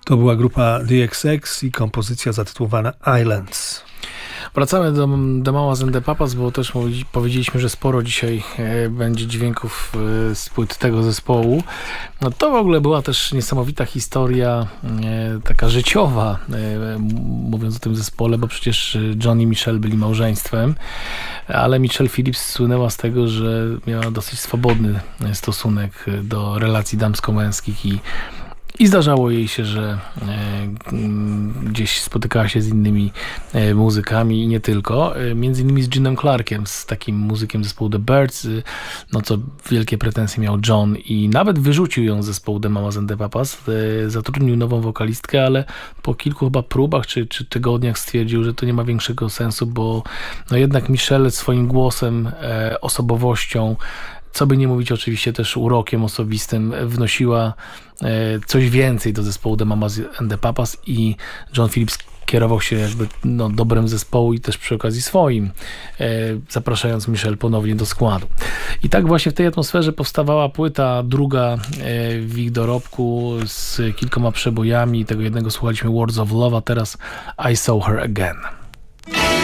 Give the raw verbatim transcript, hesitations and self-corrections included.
To była grupa D X X i kompozycja zatytułowana Islands. Wracamy do, do Mamas and the Papas, bo też powiedzieliśmy, że sporo dzisiaj e, będzie dźwięków e, z płyt tego zespołu. No to w ogóle była też niesamowita historia, e, taka życiowa, e, mówiąc o tym zespole, bo przecież John i Michelle byli małżeństwem, ale Michelle Phillips słynęła z tego, że miała dosyć swobodny stosunek do relacji damsko-męskich i I zdarzało jej się, że e, gdzieś spotykała się z innymi e, muzykami i nie tylko. E, między innymi z Genem Clarkiem, z takim muzykiem zespołu The Byrds, e, no co wielkie pretensje miał John i nawet wyrzucił ją z zespołu The Mamas and the Papas. E, zatrudnił nową wokalistkę, ale po kilku chyba próbach czy, czy tygodniach stwierdził, że to nie ma większego sensu, bo no jednak Michelle swoim głosem, e, osobowością, co by nie mówić, oczywiście też urokiem osobistym, wnosiła coś więcej do zespołu The Mamas and the Papas i John Phillips kierował się jakby no, dobrem zespołu i też przy okazji swoim, e, zapraszając Michelle ponownie do składu. I tak właśnie w tej atmosferze powstawała płyta druga e, w ich dorobku z kilkoma przebojami. Tego jednego słuchaliśmy Words of Love, a teraz I Saw Her Again.